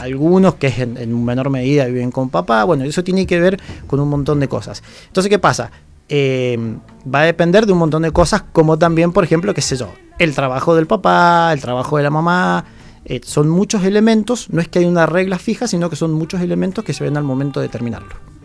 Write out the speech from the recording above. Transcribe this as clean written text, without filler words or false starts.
algunos que en menor medida viven con papá. Bueno, eso tiene que ver con un montón de cosas. Entonces, ¿qué pasa? Va a depender de un montón de cosas, como también, por ejemplo, qué sé yo, el trabajo del papá, el trabajo de la mamá. Son muchos elementos, no es que hay una regla fija, sino que son muchos elementos que se ven al momento de terminarlo.